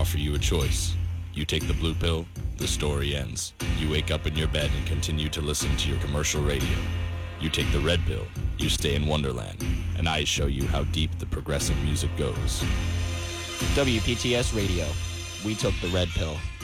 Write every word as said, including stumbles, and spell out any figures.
offer you a choice. You take the blue pill, the story ends. You wake up in your bed and continue to listen to your commercial radio. You take the red pill, you stay in Wonderland, and I show you how deep the progressive music goes. W P T S Radio. We took the red pill.